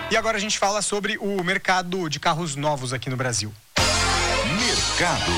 E agora a gente fala sobre o mercado de carros novos aqui no Brasil. Mercado.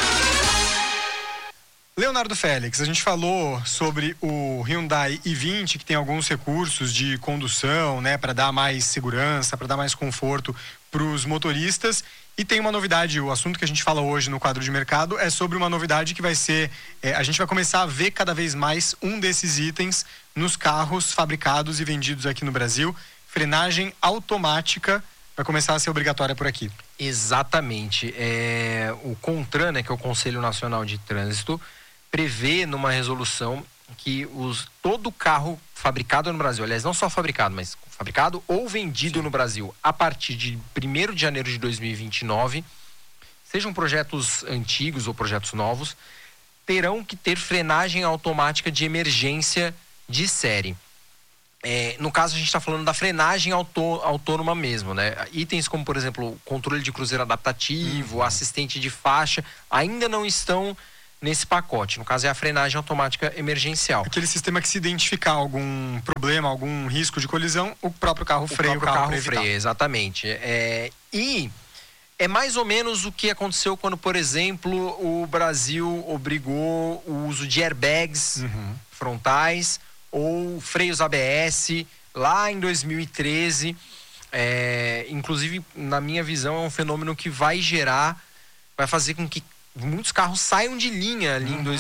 Leonardo Félix, a gente falou sobre o Hyundai i20, que tem alguns recursos de condução, né, para dar mais segurança, para dar mais conforto para os motoristas. E tem uma novidade, o assunto que a gente fala hoje no quadro de mercado é sobre uma novidade que vai ser, a gente vai começar a ver cada vez mais um desses itens nos carros fabricados e vendidos aqui no Brasil. Frenagem automática vai começar a ser obrigatória por aqui. Exatamente. O CONTRAN, né, que é o Conselho Nacional de Trânsito, prevê numa resolução que todo carro fabricado no Brasil, aliás, não só fabricado, mas fabricado ou vendido no Brasil a partir de 1º de janeiro de 2029, sejam projetos antigos ou projetos novos, terão que ter frenagem automática de emergência de série. No caso, a gente está falando da frenagem autônoma mesmo, né? Itens como, por exemplo, controle de cruzeiro adaptativo, assistente de faixa, ainda não estão nesse pacote. No caso, é a frenagem automática emergencial. Aquele sistema que, se identificar algum problema, algum risco de colisão, o próprio carro freia o carro para evitar. Exatamente. E é mais ou menos o que aconteceu quando, por exemplo, o Brasil obrigou o uso de airbags frontais ou freios ABS lá em 2013. Inclusive, na minha visão, é um fenômeno que vai fazer com que muitos carros saiam de linha ali em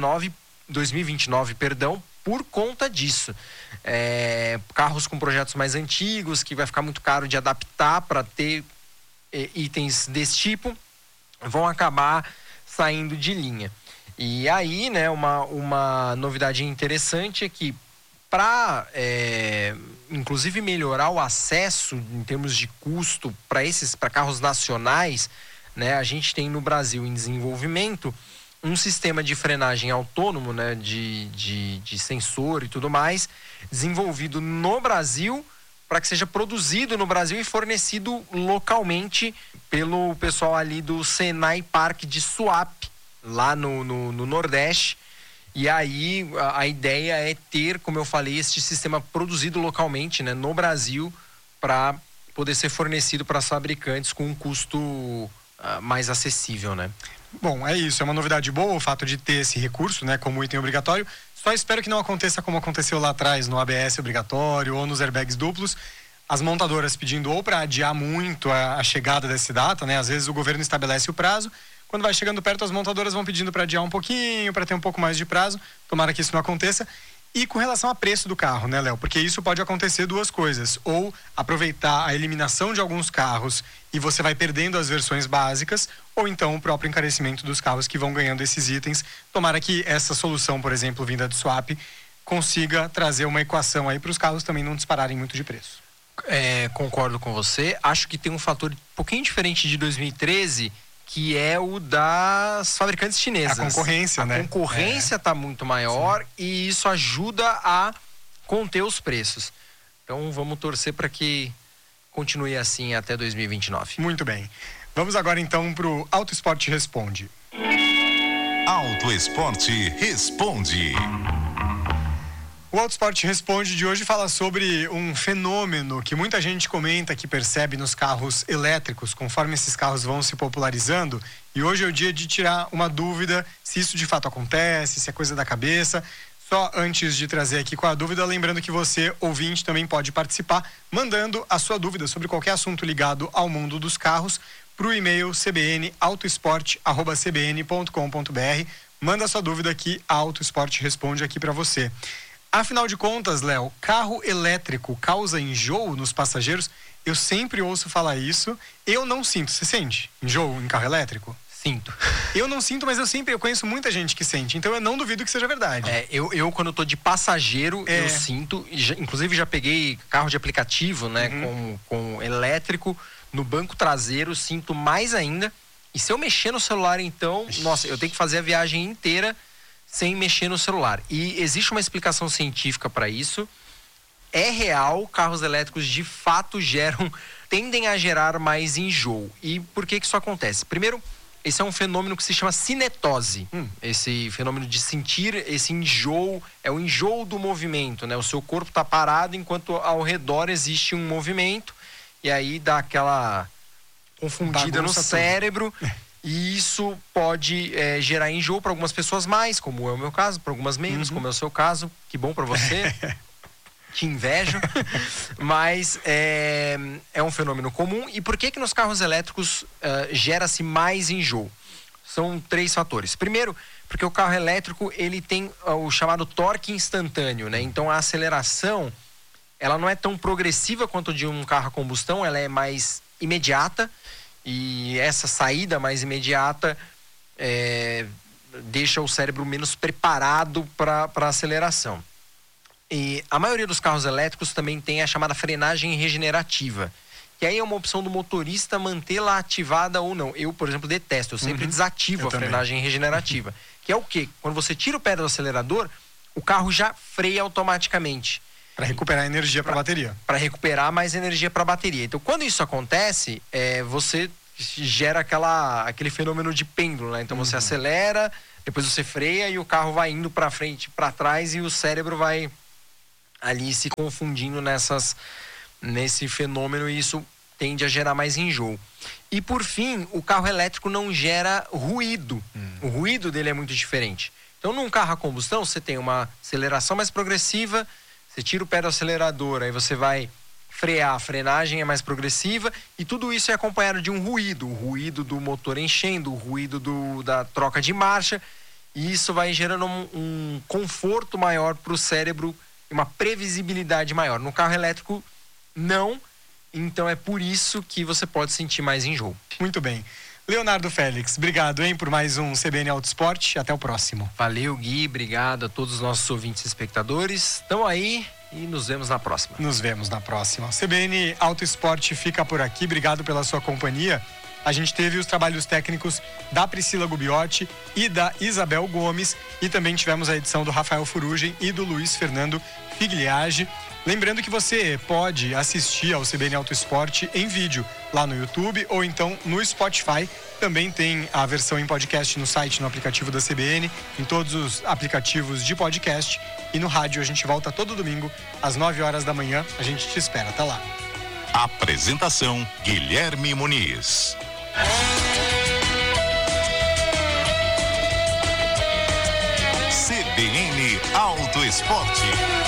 2029, por conta disso. Carros com projetos mais antigos, que vai ficar muito caro de adaptar para ter itens desse tipo, vão acabar saindo de linha. E aí, né, uma novidade interessante é que para, inclusive, melhorar o acesso em termos de custo para carros nacionais, né, a gente tem no Brasil em desenvolvimento um sistema de frenagem autônomo, né, de sensor e tudo mais, desenvolvido no Brasil para que seja produzido no Brasil e fornecido localmente pelo pessoal ali do Senai Parque de Suape, lá no Nordeste. E aí a ideia é ter, como eu falei, este sistema produzido localmente, né, no Brasil, para poder ser fornecido para os fabricantes com um custo mais acessível, né? Bom, é isso, é uma novidade boa o fato de ter esse recurso, né, como item obrigatório. Só espero que não aconteça como aconteceu lá atrás no ABS obrigatório ou nos airbags duplos, as montadoras pedindo ou para adiar muito a chegada dessa data, né? Às vezes o governo estabelece o prazo, quando vai chegando perto as montadoras vão pedindo para adiar um pouquinho, para ter um pouco mais de prazo. Tomara que isso não aconteça. E com relação ao preço do carro, né, Léo? Porque isso pode acontecer duas coisas. Ou aproveitar a eliminação de alguns carros e você vai perdendo as versões básicas, ou então o próprio encarecimento dos carros que vão ganhando esses itens. Tomara que essa solução, por exemplo, vinda de swap, consiga trazer uma equação aí para os carros também não dispararem muito de preço. Concordo com você. Acho que tem um fator um pouquinho diferente de 2013, que é o das fabricantes chinesas. A concorrência, né? A concorrência está muito maior. Sim. E isso ajuda a conter os preços. Então vamos torcer para que continue assim até 2029. Muito bem. Vamos agora então para o Auto Esporte Responde. Auto Esporte Responde. O Auto Esporte Responde de hoje fala sobre um fenômeno que muita gente comenta, que percebe nos carros elétricos, conforme esses carros vão se popularizando. E hoje é o dia de tirar uma dúvida se isso de fato acontece, se é coisa da cabeça. Só antes de trazer aqui com a dúvida, lembrando que você, ouvinte, também pode participar, mandando a sua dúvida sobre qualquer assunto ligado ao mundo dos carros para o e-mail cbnautoesporte@cbn.com.br. Manda a sua dúvida aqui, a Auto Esporte responde aqui para você. Afinal de contas, Léo, carro elétrico causa enjoo nos passageiros? Eu sempre ouço falar isso. Eu não sinto. Você sente enjoo em carro elétrico? Sinto. Eu não sinto, mas eu conheço muita gente que sente. Então eu não duvido que seja verdade. Eu quando eu tô de passageiro, eu sinto. Inclusive já peguei carro de aplicativo, né? Com elétrico no banco traseiro, sinto mais ainda. E se eu mexer no celular, então, nossa, eu tenho que fazer a viagem inteira sem mexer no celular. E existe uma explicação científica para isso. É real, carros elétricos de fato tendem a gerar mais enjoo. E por que isso acontece? Primeiro, esse é um fenômeno que se chama cinetose. Esse fenômeno de sentir esse enjoo, é o enjoo do movimento, né? O seu corpo está parado enquanto ao redor existe um movimento. e aí dá aquela confundida no Bagunça cérebro. E isso pode gerar enjoo para algumas pessoas mais, como é o meu caso, para algumas menos, como é o seu caso. Que bom para você. Te invejo. Mas é um fenômeno comum. E por que nos carros elétricos gera-se mais enjoo? São 3 fatores. Primeiro, porque o carro elétrico ele tem o chamado torque instantâneo, né? Então a aceleração ela não é tão progressiva quanto de um carro a combustão, ela é mais imediata. E essa saída mais imediata deixa o cérebro menos preparado para a aceleração. E a maioria dos carros elétricos também tem a chamada frenagem regenerativa, que aí é uma opção do motorista mantê-la ativada ou não. Eu, por exemplo, detesto, eu sempre desativo a frenagem regenerativa. Que é o quê? Quando você tira o pé do acelerador, o carro já freia automaticamente. Para recuperar energia para a bateria. Para recuperar mais energia para a bateria. Então, quando isso acontece, você gera aquele fenômeno de pêndulo, né? Então, você acelera, depois você freia e o carro vai indo para frente, para trás e o cérebro vai ali se confundindo nesse fenômeno e isso tende a gerar mais enjoo. E, por fim, o carro elétrico não gera ruído. O ruído dele é muito diferente. Então, num carro a combustão, você tem uma aceleração mais progressiva. Você tira o pé do acelerador, aí você vai frear, a frenagem é mais progressiva e tudo isso é acompanhado de um ruído, o ruído do motor enchendo, o ruído da troca de marcha, e isso vai gerando um conforto maior para o cérebro e uma previsibilidade maior. No carro elétrico, não, então é por isso que você pode sentir mais enjoo. Muito bem. Leonardo Félix, obrigado, hein, por mais um CBN Auto Esporte. Até o próximo. Valeu, Gui. Obrigado a todos os nossos ouvintes e espectadores. Estão aí e nos vemos na próxima. Nos vemos na próxima. CBN Auto Esporte fica por aqui. Obrigado pela sua companhia. A gente teve os trabalhos técnicos da Priscila Gubiotti e da Isabel Gomes. E também tivemos a edição do Rafael Furugem e do Luiz Fernando Figliage. Lembrando que você pode assistir ao CBN Auto Esporte em vídeo lá no YouTube ou então no Spotify. Também tem a versão em podcast no site, no aplicativo da CBN, em todos os aplicativos de podcast. E no rádio a gente volta todo domingo às 9 horas da manhã. A gente te espera, até lá. Apresentação Guilherme Muniz. CBN Auto Esporte.